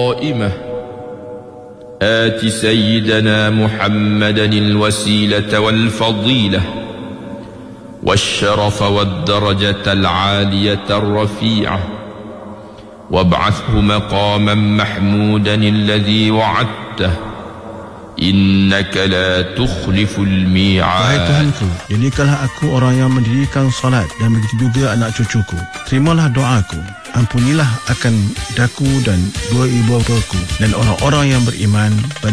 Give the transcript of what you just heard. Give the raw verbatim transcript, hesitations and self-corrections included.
قائمة آت سيدنا محمدا الوسيلة والفضيلة والشرف والدرجة العالية الرفيعة وابعثه مقاما محمودا الذي وعدته إنك لا تخلف الميعاد. Wahai Tuhanku, jadikanlah aku orang yang mendirikan salat dan begitu juga anak cucuku. Terimalah doaku. Ampunilah akan daku dan dua ibu bapaku dan orang-orang yang beriman